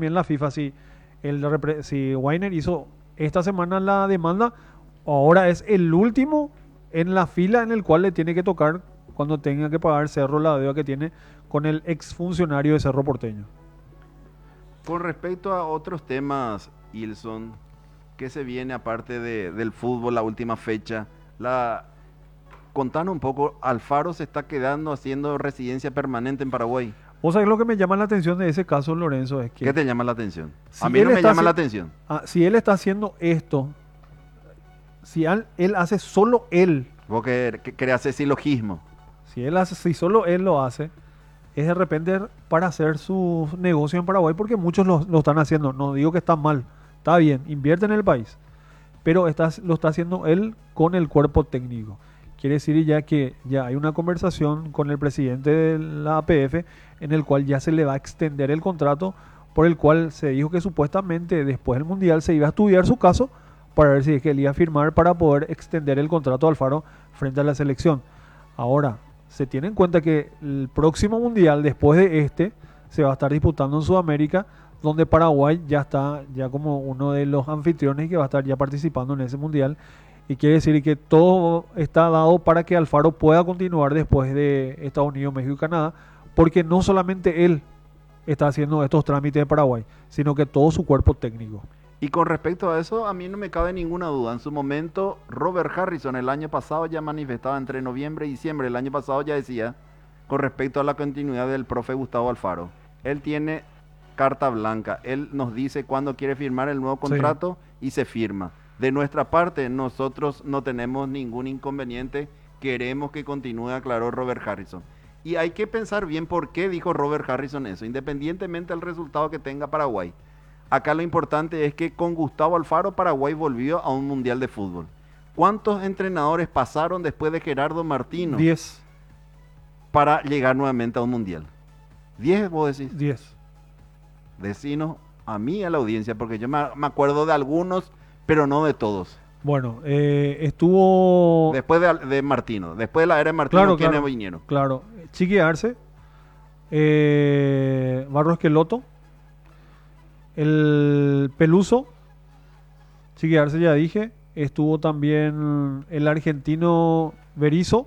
también la FIFA si Weiner hizo esta semana la demanda, ahora es el último en la fila en el cual le tiene que tocar cuando tenga que pagar Cerro la deuda que tiene con el exfuncionario de Cerro Porteño. Con respecto a otros temas, Ilson, ¿qué se viene aparte del fútbol, la última fecha? Contanos un poco, Alfaro se está quedando haciendo residencia permanente en Paraguay. Vos sabés lo que me llama la atención de ese caso, Lorenzo, es que... ¿Qué te llama la atención? Si A mí él no me está llama la haci- atención. Si él está haciendo esto, si él hace solo él, Vos querés hacer silogismo. si solo él lo hace, es de repente para hacer su negocio en Paraguay, porque muchos lo están haciendo. No digo que está mal, está bien, invierte en el país, pero lo está haciendo él con el cuerpo técnico. Quiere decir ya que ya hay una conversación con el presidente de la APF en el cual ya se le va a extender el contrato, por el cual se dijo que supuestamente después del Mundial se iba a estudiar su caso para ver si es que él iba a firmar para poder extender el contrato de Alfaro frente a la selección. Ahora, se tiene en cuenta que el próximo Mundial, después de este, se va a estar disputando en Sudamérica, donde Paraguay ya está ya como uno de los anfitriones y que va a estar ya participando en ese Mundial. Y quiere decir que todo está dado para que Alfaro pueda continuar después de Estados Unidos, México y Canadá, porque no solamente él está haciendo estos trámites de Paraguay, sino que todo su cuerpo técnico. Y con respecto a eso, a mí no me cabe ninguna duda. En su momento, Robert Harrison el año pasado ya manifestaba entre noviembre y diciembre. El año pasado ya decía, con respecto a la continuidad del profe Gustavo Alfaro, él tiene carta blanca. Él nos dice cuándo quiere firmar el nuevo contrato y se firma. De nuestra parte, nosotros no tenemos ningún inconveniente. Queremos que continúe, aclaró Robert Harrison. Y hay que pensar bien por qué dijo Robert Harrison eso, independientemente del resultado que tenga Paraguay. Acá lo importante es que con Gustavo Alfaro Paraguay volvió a un mundial de fútbol. ¿Cuántos entrenadores pasaron después de Gerardo Martino 10. para llegar nuevamente a un mundial? ¿10 vos decís? 10. Decinos a mí, a la audiencia, porque yo me acuerdo de algunos, pero no de todos. Bueno, estuvo... Después de Martino, después de la era de Martino, ¿quiénes vinieron? Claro, Chiqui Arce, Barros Esqueloto, el Peluso, Chiqui Arce ya dije, estuvo también el argentino Berizzo,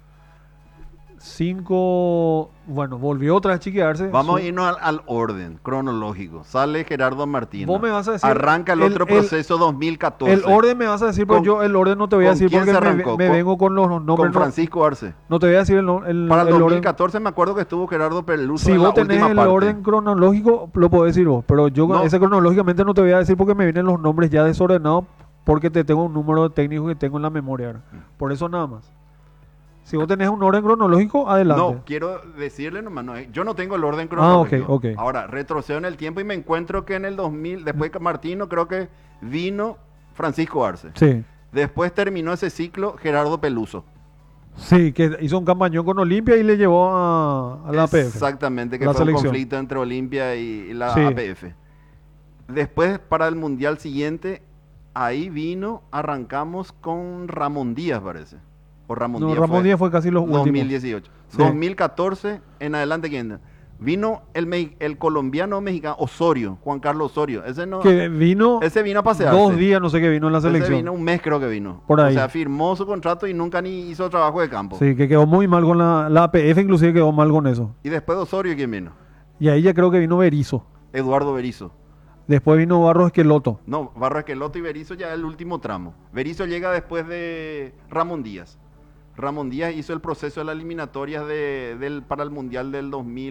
5, bueno, volvió otra vez Chiqui Arce. Vamos a irnos al orden cronológico. Sale Gerardo Martino. Vos me vas a decir... Arranca el otro proceso 2014. El orden me vas a decir, pero yo el orden no te voy a decir porque me vengo con los nombres. Con Francisco Arce. No te voy a decir Para el 2014 orden. Me acuerdo que estuvo Gerardo Peluso. Si vos tenés el orden cronológico, lo podés decir vos, pero yo ese cronológicamente no te voy a decir porque me vienen los nombres ya desordenados porque te tengo un número técnico que tengo en la memoria ahora. Por eso nada más. Si vos tenés un orden cronológico, adelante. No, quiero decirle nomás, yo no tengo el orden cronológico. Ok. Ahora, retrocedo en el tiempo y me encuentro que en el 2000, después de Martino, creo que vino Francisco Arce. Sí. Después terminó ese ciclo Gerardo Peluso. Sí, que hizo un campañón con Olimpia y le llevó a la APF. Exactamente, que fue un conflicto entre Olimpia y la APF. Después, para el Mundial siguiente, ahí arrancamos con Ramón Díaz, parece. O Ramón Díaz fue casi los últimos. 2018. Sí. 2014 en adelante, ¿quién? Vino el colombiano mexicano Osorio, Juan Carlos Osorio. Ese no. Que vino. Ese vino a pasearse. 2 días, no sé qué vino en la selección. Ese vino un mes, creo que vino. Por ahí. O sea, firmó su contrato y nunca ni hizo trabajo de campo. Sí, que quedó muy mal con la APF, inclusive quedó mal con eso. Y después de Osorio, ¿quién vino? Y ahí ya creo que vino Berizzo. Eduardo Berizzo. Después vino Barros Esqueloto. No, Barros Esqueloto y Berizzo ya es el último tramo. Berizzo llega después de Ramón Díaz. Ramón Díaz hizo el proceso de las eliminatorias para el Mundial del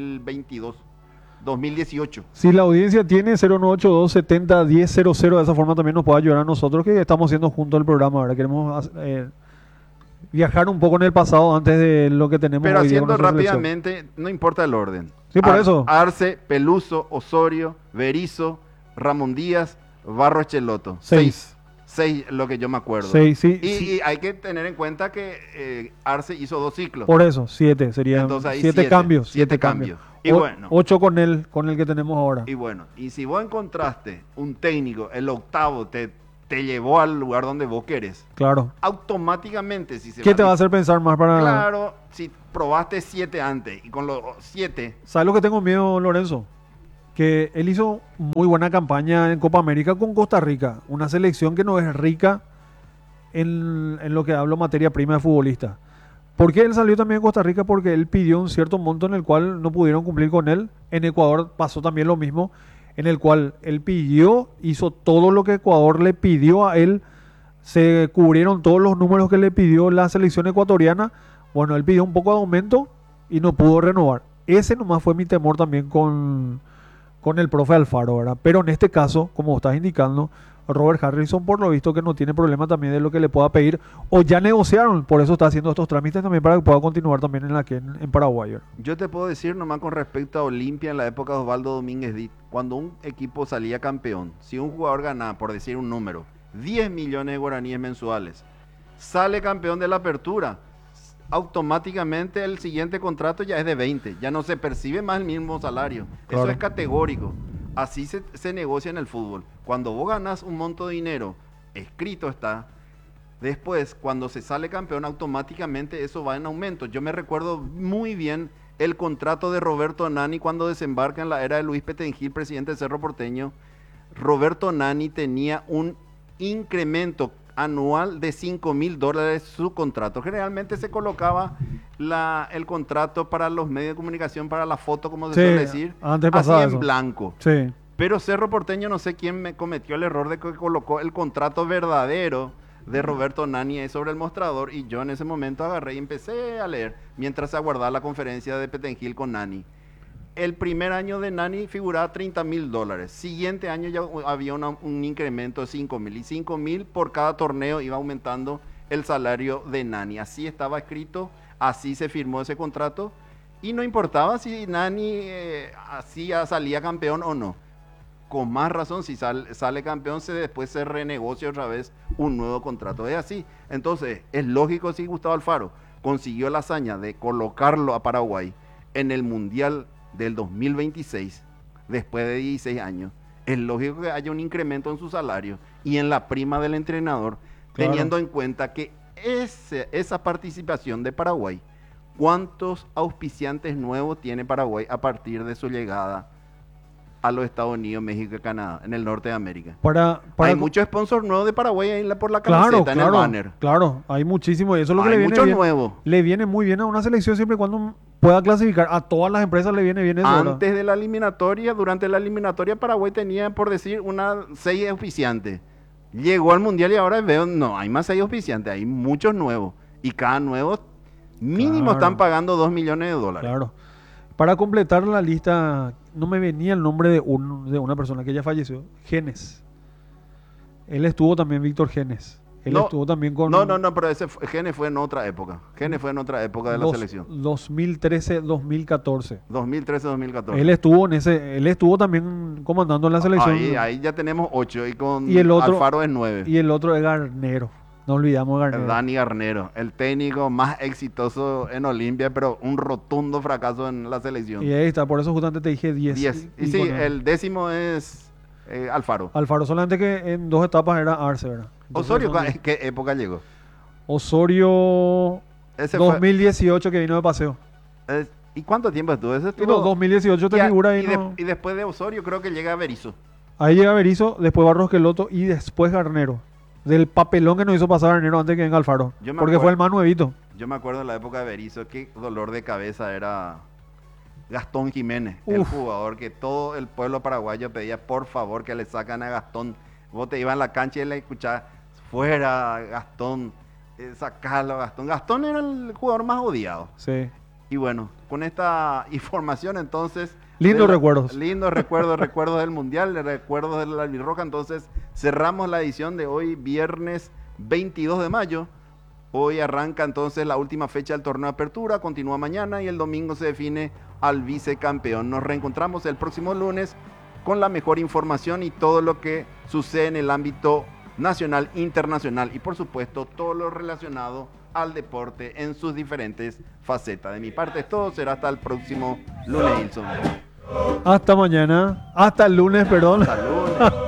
2018. Si la audiencia tiene 0982-70-1000, de esa forma también nos puede ayudar a nosotros que estamos haciendo junto al programa. Ahora queremos viajar un poco en el pasado antes de lo que tenemos Pero hoy día haciendo rápidamente, no importa el orden. Sí, por eso. Arce, Peluso, Osorio, Berizzo, Ramón Díaz, Barros Esqueloto. 6 lo que yo me acuerdo. 6, sí. Y hay que tener en cuenta que Arce hizo 2 ciclos. Por eso, 7 serían. 7 cambios. 7 cambios. Y 8 con el que tenemos ahora. Y bueno, y si vos encontraste un técnico, el octavo, te llevó al lugar donde vos querés. Claro. Automáticamente, si se ¿Qué te va a hacer pensar más para...? Claro, si probaste 7 antes y con los 7... ¿Sabes lo que tengo miedo, Lorenzo? que él hizo muy buena campaña en Copa América con Costa Rica, una selección que no es rica en lo que hablo materia prima de futbolista. ¿Por qué él salió también en Costa Rica? Porque él pidió un cierto monto en el cual no pudieron cumplir con él. En Ecuador pasó también lo mismo, en el cual él pidió, hizo todo lo que Ecuador le pidió a él, se cubrieron todos los números que le pidió la selección ecuatoriana. Bueno, él pidió un poco de aumento y no pudo renovar. Ese nomás fue mi temor también con el profe Alfaro, ¿verdad? Pero en este caso, como estás indicando, Robert Harrison, por lo visto que no tiene problema también de lo que le pueda pedir, o ya negociaron, por eso está haciendo estos trámites también para que pueda continuar también en Paraguay, ¿verdad? Yo te puedo decir nomás con respecto a Olimpia en la época de Osvaldo Domínguez Dit, cuando un equipo salía campeón, si un jugador ganaba, por decir un número, 10 millones de guaraníes mensuales, sale campeón de la apertura, automáticamente el siguiente contrato ya es de 20, ya no se percibe más el mismo salario. Claro. Eso es categórico. Así se negocia en el fútbol. Cuando vos ganas un monto de dinero, escrito está, después cuando se sale campeón automáticamente eso va en aumento. Yo me recuerdo muy bien el contrato de Roberto Nani cuando desembarca en la era de Luis Petengil, presidente de Cerro Porteño. Roberto Nani tenía un incremento anual de $5,000 su contrato. Generalmente se colocaba el contrato para los medios de comunicación, para la foto, como se suele decir, antes así pasaba en eso. blanco. Sí. Pero Cerro Porteño, no sé quién me cometió el error de que colocó el contrato verdadero de Roberto Nani ahí sobre el mostrador, y yo en ese momento agarré y empecé a leer mientras se aguardaba la conferencia de Petengil con Nani. El primer año de Nani figuraba $30,000. Siguiente año ya había un incremento de 5,000. Y 5,000 por cada torneo iba aumentando el salario de Nani. Así estaba escrito, así se firmó ese contrato. Y no importaba si Nani así ya salía campeón o no. Con más razón, si sale campeón, después se renegocia otra vez un nuevo contrato. Es así. Entonces, es lógico si Gustavo Alfaro consiguió la hazaña de colocarlo a Paraguay en el Mundial del 2026, después de 16 años, es lógico que haya un incremento en su salario y en la prima del entrenador, Claro. teniendo en cuenta que esa participación de Paraguay, ¿cuántos auspiciantes nuevos tiene Paraguay a partir de su llegada a los Estados Unidos, México y Canadá, en el norte de América? Hay muchos sponsors nuevos de Paraguay ahí por la camiseta, en el banner. Claro, hay muchísimo, y eso es lo que Hay le viene muchos bien. nuevos. Le viene muy bien a una selección siempre y cuando pueda clasificar. A todas las empresas le viene bien eso, ¿verdad? Antes de la eliminatoria, durante la eliminatoria, Paraguay tenía, por decir, 6 auspiciantes. Llegó al Mundial y ahora veo, no, hay más 6 auspiciantes, hay muchos nuevos. Y cada nuevo mínimo Claro. están pagando $2 millones. Claro. Para completar la lista, no me venía el nombre de una persona que ya falleció. Genes. Él estuvo también, Víctor Genes. Él No, estuvo también con... No, pero Genes fue en otra época. Genes fue en otra época de la selección. 2013-2014. 2013-2014. Él estuvo también comandando en la selección. Ahí ya tenemos 8 y con Y el otro- Alfaro es 9. Y el otro es Garnero. No olvidamos a Garnero. Dani Garnero, el técnico más exitoso en Olimpia, pero un rotundo fracaso en la selección. Y ahí está, por eso justamente te dije 10. 10. Y sí, con él. el décimo es Alfaro. Alfaro, solamente que en 2 etapas era Arce, ¿verdad? Entonces Osorio, son ¿en qué época llegó? Osorio Ese 2018 que vino de paseo. ¿Y cuánto tiempo estuvo? Ese Y estuvo... no, 2018 te figura ahí. No. Y después de Osorio creo que llega Berizzo. Ahí llega Berizzo, después Barros Queloto y después Garnero. Del papelón que nos hizo pasar Garnero antes que venga Alfaro. Yo me Porque acuerdo. fue el más nuevito. Yo me acuerdo en la época de Berizzo, qué dolor de cabeza era Gastón Jiménez, el Uf. jugador que todo el pueblo paraguayo pedía por favor que le sacan a Gastón. Vos te ibas a la cancha y le escuchabas, fuera Gastón, sacalo a Gastón. Gastón era el jugador más odiado. Sí. Y bueno, con esta información entonces... Lindos recuerdos. Lindos recuerdos, recuerdos del Mundial, recuerdos de la Albirroja. Entonces cerramos la edición de hoy, viernes 22 de mayo. Hoy arranca entonces la última fecha del torneo de apertura, continúa mañana y el domingo se define al vicecampeón. Nos reencontramos el próximo lunes con la mejor información y todo lo que sucede en el ámbito nacional, internacional y por supuesto todo lo relacionado al deporte en sus diferentes facetas. De mi parte es todo, será hasta el próximo lunes, Ilson. Hasta mañana. Hasta el lunes, perdón. Salud.